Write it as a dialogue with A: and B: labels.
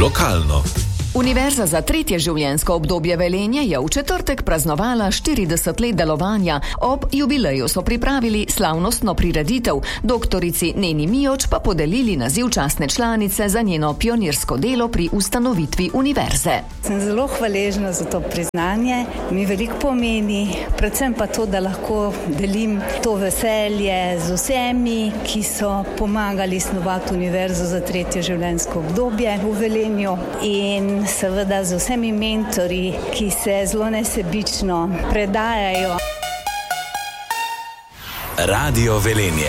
A: Lokalno.
B: Univerza za tretje življenjsko obdobje Velenje je v četrtek praznovala 40 let delovanja. Ob jubileju so pripravili slavnostno prireditev, doktorici Neni Mijoč pa podelili naziv častne članice za njeno pionirsko delo pri ustanovitvi univerze.
C: Sem zelo hvaležna za to priznanje, mi veliko pomeni, predvsem pa to, da lahko delim to veselje z vsemi, ki so pomagali snovati univerzo za tretje življenjsko obdobje v Velenju in seveda z vsemi mentorji, ki se zelo nesebično predajajo.
A: Radio Velenje.